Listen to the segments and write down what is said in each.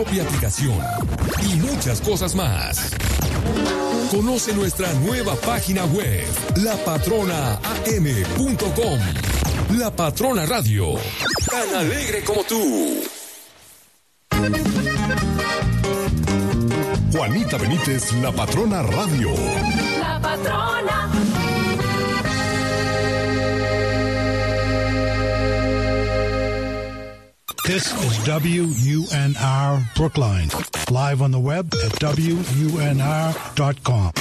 propia aplicación y muchas cosas más. Conoce nuestra nueva página web, lapatronaam.com. La Patrona Radio, tan alegre como tú. Juanita Benítez, La Patrona Radio. La Patrona. This is WUNR Brookline, live on the web at WUNR.com.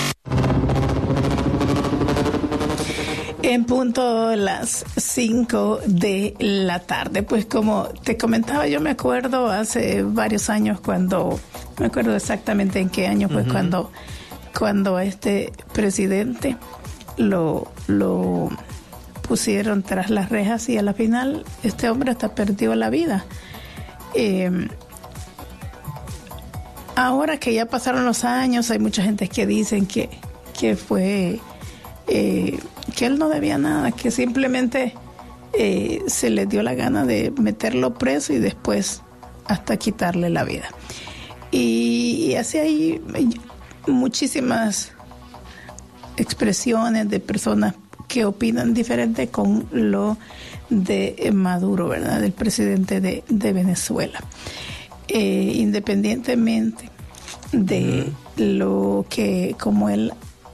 En punto las 5 de la tarde. Pues como te comentaba, yo me acuerdo hace varios años no me acuerdo exactamente en qué año, pues cuando a este presidente lo pusieron tras las rejas y a la final este hombre hasta perdió la vida. Ahora que ya pasaron los años, hay mucha gente que dicen que fue... que él no debía nada, que simplemente se le dio la gana de meterlo preso y después hasta quitarle la vida. Y así hay muchísimas expresiones de personas que opinan diferente con lo de Maduro, ¿verdad? Del presidente de Venezuela. Independientemente de lo que, como él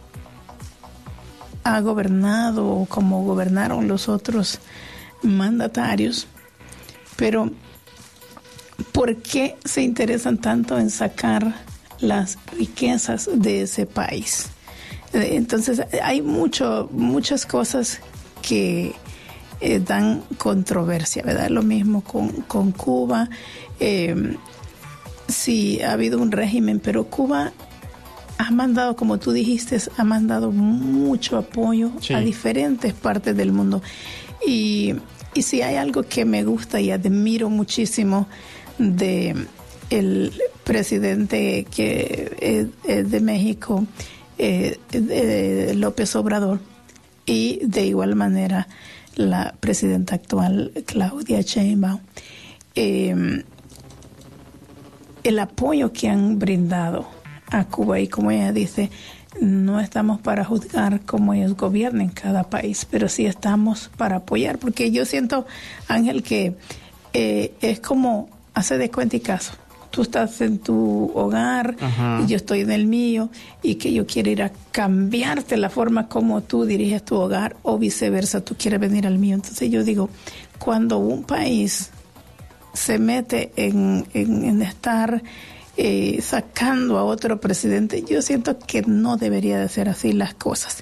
ha gobernado o como gobernaron los otros mandatarios, pero ¿por qué se interesan tanto en sacar las riquezas de ese país? Entonces hay muchas cosas que dan controversia, ¿verdad? Lo mismo con Cuba. Sí, ha habido un régimen, pero Cuba ha mandado, como tú dijiste, ha mandado mucho apoyo a diferentes partes del mundo. Y si hay algo que me gusta y admiro muchísimo de el presidente que es de México, López Obrador, y de igual manera la presidenta actual, Claudia Sheinbaum, el apoyo que han brindado a Cuba, y como ella dice, no estamos para juzgar cómo ellos gobiernen cada país, pero sí estamos para apoyar, porque yo siento, Ángel, que es como hacer de cuenta y caso. Tú estás en tu hogar y yo estoy en el mío, y que yo quiero ir a cambiarte la forma como tú diriges tu hogar, o viceversa, tú quieres venir al mío. Entonces yo digo, cuando un país se mete en estar sacando a otro presidente, yo siento que no debería de ser así las cosas.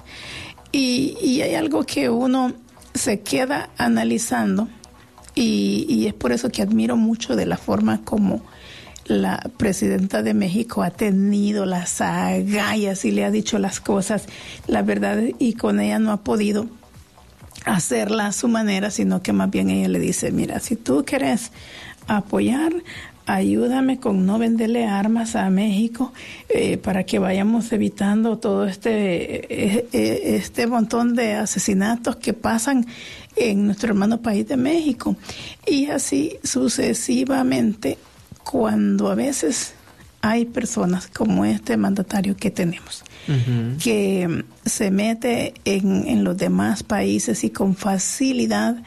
Y hay algo que uno se queda analizando, y es por eso que admiro mucho de la forma como la presidenta de México ha tenido las agallas y le ha dicho las cosas, la verdad, y con ella no ha podido hacerla a su manera, sino que más bien ella le dice, mira, si tú quieres apoyar, ayúdame con no venderle armas a México, para que vayamos evitando todo este montón de asesinatos que pasan en nuestro hermano país de México. Y así sucesivamente, cuando a veces hay personas como este mandatario que tenemos, que se mete en los demás países y con facilidad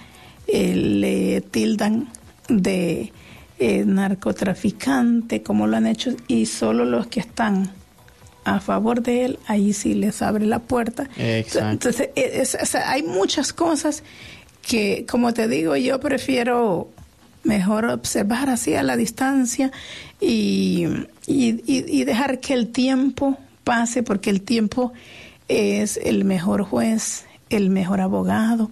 le tildan de narcotraficante, como lo han hecho, y solo los que están a favor de él, ahí sí les abre la puerta. Exacto. Entonces, hay muchas cosas que, como te digo, yo prefiero mejor observar así a la distancia y dejar que el tiempo pase, porque el tiempo es el mejor juez, el mejor abogado.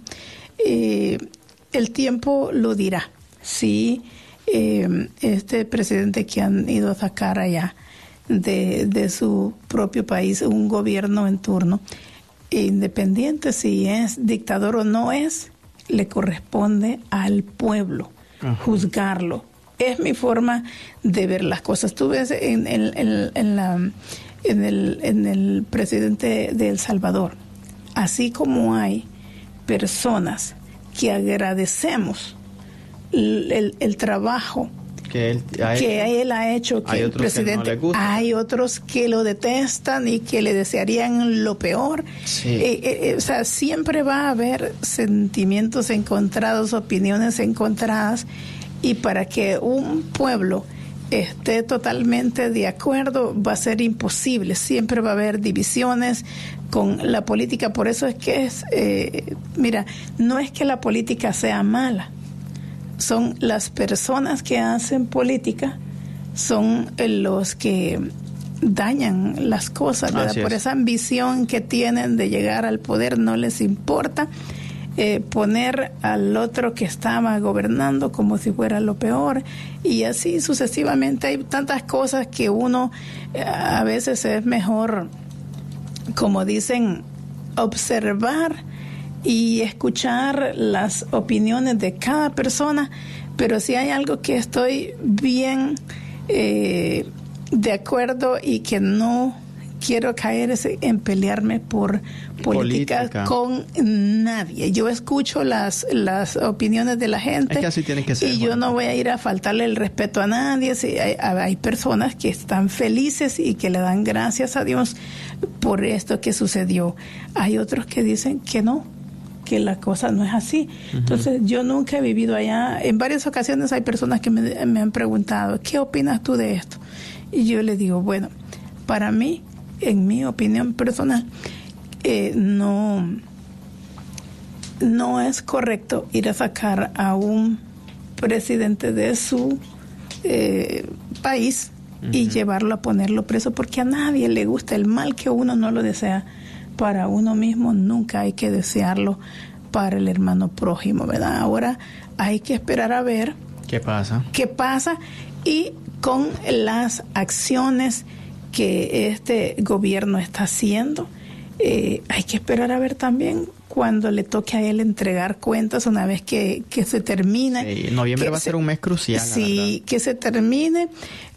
El tiempo lo dirá. Sí, este presidente que han ido a sacar allá de su propio país, un gobierno en turno, independiente si es dictador o no es, le corresponde al pueblo juzgarlo. Es mi forma de ver las cosas. Tú ves en el presidente de El Salvador, así como hay personas que agradecemos el trabajo que él ha hecho, que el presidente, que no le gusta. Hay otros que lo detestan y que le desearían lo peor. Sí. O sea, siempre va a haber sentimientos encontrados, opiniones encontradas, y para que un pueblo esté totalmente de acuerdo va a ser imposible. Siempre va a haber divisiones con la política. Por eso es que mira, no es que la política sea mala, son las personas que hacen política, son los que dañan las cosas, ¿verdad? Por esa ambición que tienen de llegar al poder, no les importa poner al otro que estaba gobernando como si fuera lo peor, y así sucesivamente. Hay tantas cosas que uno a veces es mejor, como dicen, observar y escuchar las opiniones de cada persona, pero si hay algo que estoy bien de acuerdo y que no quiero caer es en pelearme por política con nadie. Yo escucho las opiniones de la gente, es que así tiene que ser, y yo no voy a ir a faltarle el respeto a nadie. Hay personas que están felices y que le dan gracias a Dios por esto que sucedió. Hay otros que dicen que no, que la cosa no es así. Entonces, yo nunca he vivido allá. En varias ocasiones hay personas que me han preguntado, ¿qué opinas tú de esto? Y yo le digo, bueno, para mí, en mi opinión personal, no es correcto ir a sacar a un presidente de su país y llevarlo a ponerlo preso, porque a nadie le gusta el mal que uno no lo desea para uno mismo, nunca hay que desearlo para el hermano prójimo, ¿verdad? Ahora hay que esperar a ver qué pasa y con las acciones que este gobierno está haciendo, hay que esperar a ver también cuando le toque a él entregar cuentas una vez que se termine. Sí, noviembre va a ser un mes crucial. Sí, que se termine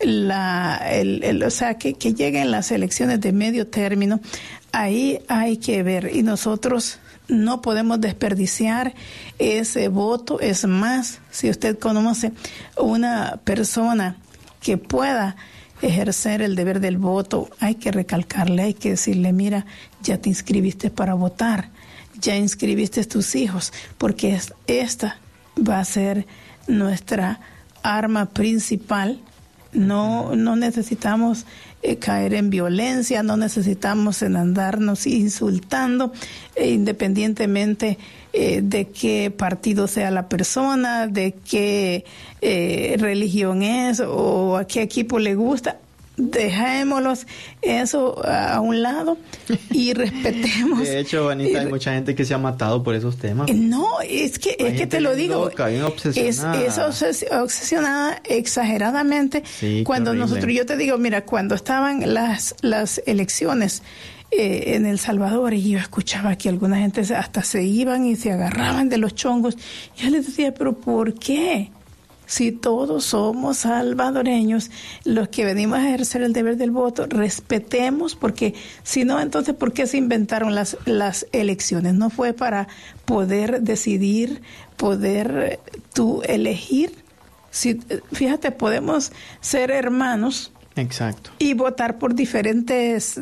o sea, que lleguen las elecciones de medio término. Ahí hay que ver, y nosotros no podemos desperdiciar ese voto. Es más, si usted conoce una persona que pueda ejercer el deber del voto, hay que recalcarle, hay que decirle, mira, ya te inscribiste para votar, ya inscribiste tus hijos, porque esta va a ser nuestra arma principal. No necesitamos caer en violencia, no necesitamos en andarnos insultando, independientemente de qué partido sea la persona, de qué religión es o a qué equipo le gusta. Dejémoslos eso a un lado y respetemos. De hecho, Anita, hay mucha gente que se ha matado por esos temas. No, es que te lo digo. Loca, bien obsesionada. Es obsesionada exageradamente. Sí, cuando yo te digo, mira, cuando estaban las elecciones en El Salvador, y yo escuchaba que alguna gente hasta se iban y se agarraban de los chongos, yo les decía, pero ¿por qué? Si todos somos salvadoreños, los que venimos a ejercer el deber del voto, respetemos, porque si no, entonces, ¿por qué se inventaron las elecciones? No fue para poder decidir, poder tú elegir. Fíjate, podemos ser hermanos. Exacto. Y votar por diferentes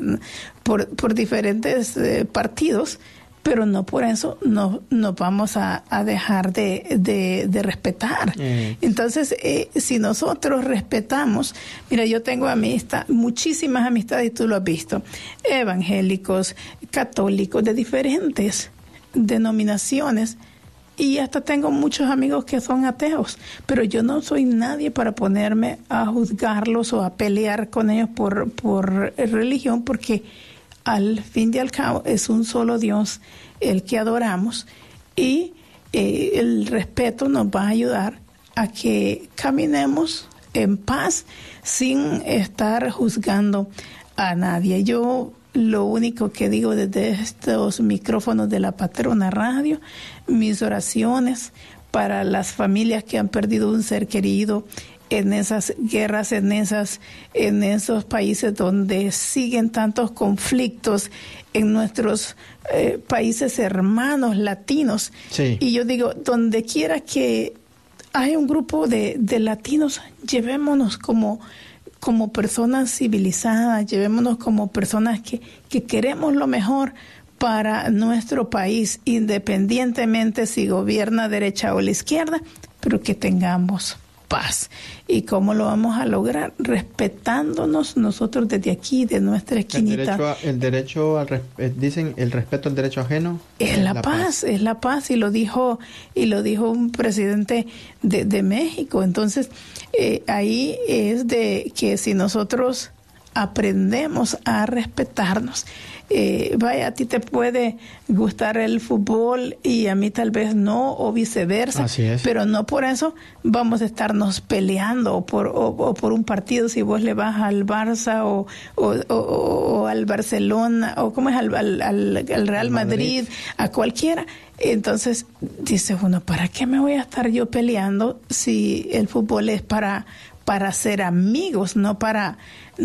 partidos, pero no por eso nos vamos a dejar de respetar. Entonces, si nosotros respetamos, mira, yo tengo muchísimas amistades, y tú lo has visto, evangélicos, católicos, de diferentes denominaciones, y hasta tengo muchos amigos que son ateos, pero yo no soy nadie para ponerme a juzgarlos o a pelear con ellos por religión, porque al fin y al cabo es un solo Dios el que adoramos, y el respeto nos va a ayudar a que caminemos en paz sin estar juzgando a nadie. Yo lo único que digo desde estos micrófonos de La Patrona Radio, mis oraciones para las familias que han perdido un ser querido en esas guerras, en esos países donde siguen tantos conflictos, en nuestros países hermanos latinos. Sí. Y yo digo, donde quiera que hay un grupo de latinos, llevémonos como personas civilizadas, llevémonos como personas que queremos lo mejor para nuestro país, independientemente si gobierna derecha o la izquierda, pero que tengamos paz. ¿Y cómo lo vamos a lograr? Respetándonos nosotros desde aquí, de nuestra esquinita. Dicen el respeto al derecho ajeno. Es la paz, es la paz, y lo dijo un presidente de México. Entonces, ahí es de que si nosotros aprendemos a respetarnos, a ti te puede gustar el fútbol y a mí tal vez no, o viceversa. Así es. Pero no por eso vamos a estarnos peleando o por un partido, si vos le vas al Barça o al Barcelona o como es al Real Madrid, a cualquiera. Entonces dice uno, ¿para qué me voy a estar yo peleando si el fútbol es para ser amigos, no para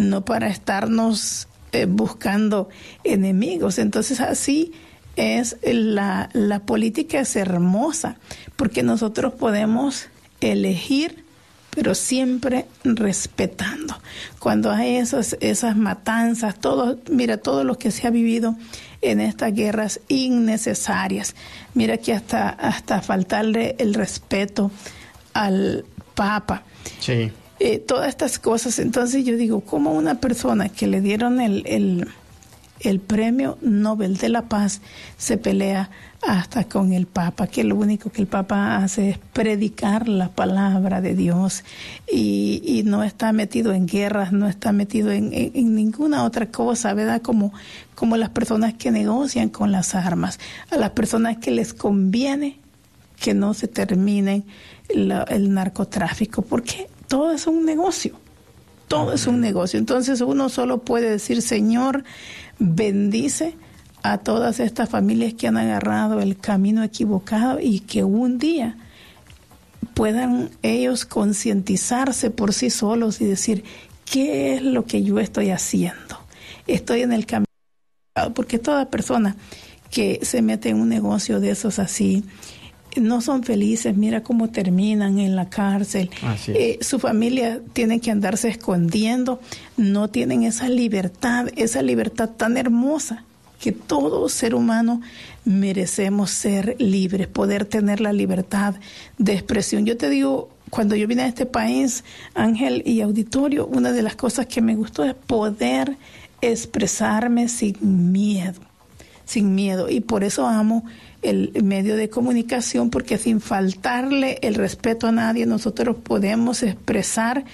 estarnos buscando enemigos? Entonces así es la política. Es hermosa porque nosotros podemos elegir, pero siempre respetando. Cuando hay esas matanzas, todo lo que se ha vivido en estas guerras innecesarias, mira que hasta faltarle el respeto al Papa. Sí. Todas estas cosas. Entonces yo digo, ¿cómo una persona que le dieron el premio Nobel de la Paz se pelea hasta con el Papa? Que lo único que el Papa hace es predicar la palabra de Dios y no está metido en guerras, no está metido en ninguna otra cosa, ¿verdad? Como las personas que negocian con las armas, a las personas que les conviene que no se termine el narcotráfico, porque todo es un negocio, todo es un negocio. Entonces uno solo puede decir, Señor, bendice a todas estas familias que han agarrado el camino equivocado y que un día puedan ellos concientizarse por sí solos y decir, ¿qué es lo que yo estoy haciendo? Estoy en el camino equivocado, porque toda persona que se mete en un negocio de esos así, no son felices. Mira cómo terminan en la cárcel. Su familia tiene que andarse escondiendo, no tienen esa libertad tan hermosa que todo ser humano merecemos, ser libres, poder tener la libertad de expresión. Yo te digo, cuando yo vine a este país, Ángel y auditorio, una de las cosas que me gustó es poder expresarme sin miedo, y por eso amo el medio de comunicación, porque sin faltarle el respeto a nadie, nosotros podemos expresar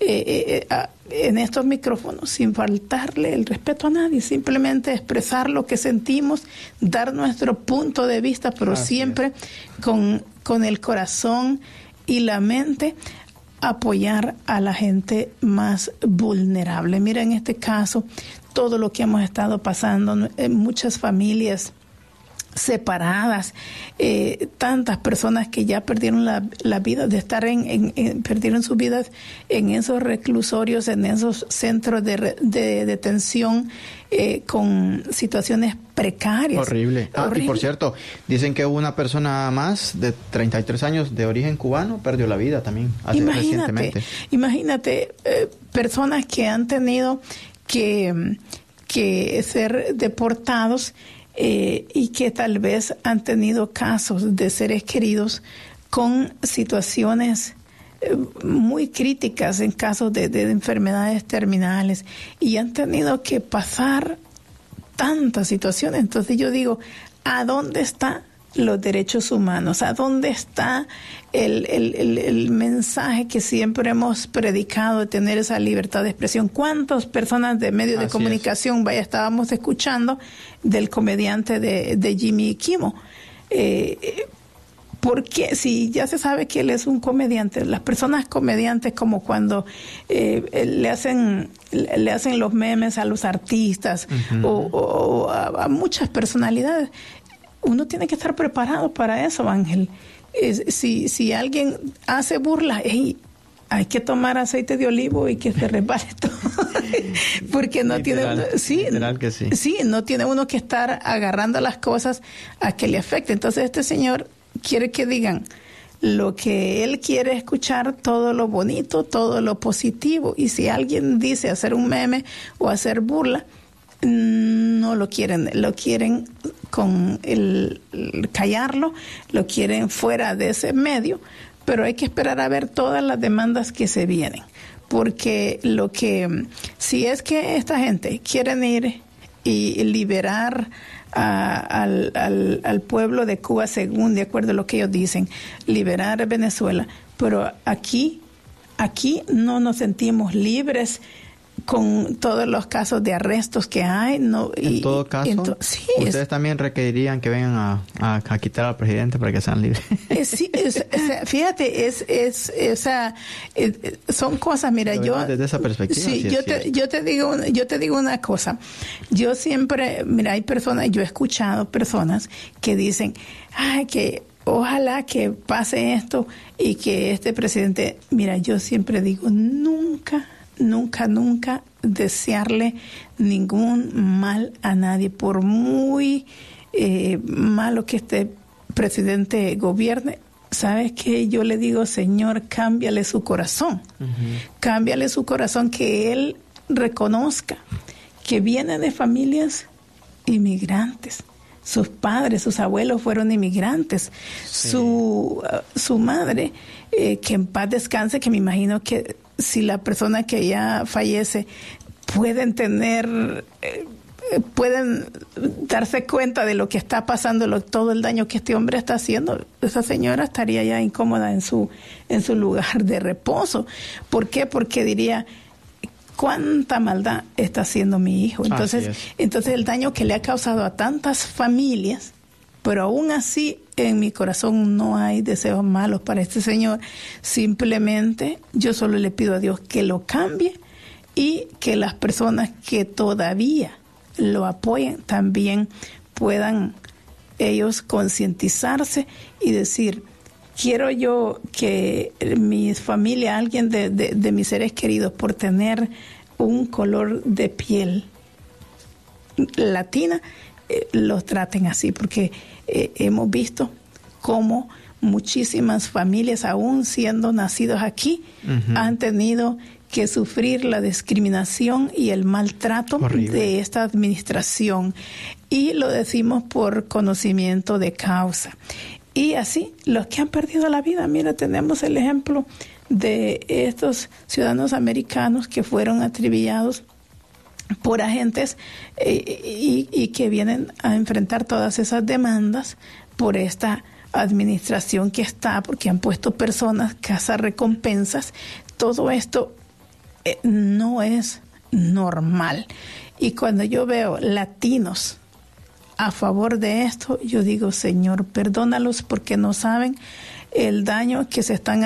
en estos micrófonos, sin faltarle el respeto a nadie, simplemente expresar lo que sentimos, dar nuestro punto de vista, pero siempre con el corazón y la mente, apoyar a la gente más vulnerable. Mira, en este caso, todo lo que hemos estado pasando, muchas familias separadas, tantas personas que ya perdieron la vida, de estar perdieron sus vidas en esos reclusorios, en esos centros de detención, con situaciones precarias. Horrible. Y por cierto, dicen que una persona más de 33 años de origen cubano perdió la vida también recientemente. Imagínate, personas que han tenido que ser deportados, y que tal vez han tenido casos de seres queridos con situaciones muy críticas, en casos de enfermedades terminales, y han tenido que pasar tantas situaciones. Entonces yo digo, ¿a dónde están los derechos humanos? ¿A dónde está el mensaje que siempre hemos predicado de tener esa libertad de expresión? ¿Cuántas personas de medios de comunicación, estábamos escuchando del comediante de Jimmy Kimmel? Porque si ya se sabe que él es un comediante, las personas comediantes, como cuando le hacen los memes a los artistas, o a muchas personalidades, uno tiene que estar preparado para eso, Ángel. Si alguien hace burla, hay que tomar aceite de olivo y que se resbale todo. Porque no no tiene uno que estar agarrando las cosas a que le afecte. Entonces este señor quiere que digan, lo que él quiere escuchar, todo lo bonito, todo lo positivo. Y si alguien dice hacer un meme o hacer burla, no lo quieren con el callarlo, lo quieren fuera de ese medio, pero hay que esperar a ver todas las demandas que se vienen, porque si es que esta gente quieren ir y liberar al pueblo de Cuba, según de acuerdo a lo que ellos dicen, liberar a Venezuela, pero aquí no nos sentimos libres con todos los casos de arrestos que hay. En todo caso, sí, ustedes también requerirían que vengan a quitar al presidente para que sean libres. Fíjate, son cosas, mira, yo desde esa perspectiva. Sí, yo te digo una cosa. Yo siempre, mira, hay personas, yo he escuchado personas que dicen, que ojalá que pase esto y que este presidente, mira, yo siempre digo, nunca desearle ningún mal a nadie, por muy malo que este presidente gobierne. ¿Sabes qué? Yo le digo, Señor, cámbiale su corazón. Cámbiale su corazón, que él reconozca que viene de familias inmigrantes. Sus padres, sus abuelos fueron inmigrantes. Sí. Su madre, que en paz descanse, que me imagino que si la persona que ya fallece pueden darse cuenta de lo que está pasando, todo el daño que este hombre está haciendo, esa señora estaría ya incómoda en su lugar de reposo. ¿Por qué? Porque diría, ¿cuánta maldad está haciendo mi hijo? Entonces el daño que le ha causado a tantas familias, pero aún así en mi corazón no hay deseos malos para este señor. Simplemente yo solo le pido a Dios que lo cambie y que las personas que todavía lo apoyen también puedan ellos concientizarse y decir, quiero yo que mi familia, alguien de mis seres queridos, por tener un color de piel latina, los traten así, porque hemos visto cómo muchísimas familias, aún siendo nacidos aquí, han tenido que sufrir la discriminación y el maltrato de esta administración. Y lo decimos por conocimiento de causa. Y así, los que han perdido la vida, mira, tenemos el ejemplo de estos ciudadanos americanos que fueron acribillados por agentes y que vienen a enfrentar todas esas demandas por esta administración que está, porque han puesto personas, cazarrecompensas. Todo esto no es normal. Y cuando yo veo latinos a favor de esto, yo digo, Señor, perdónalos porque no saben el daño que se están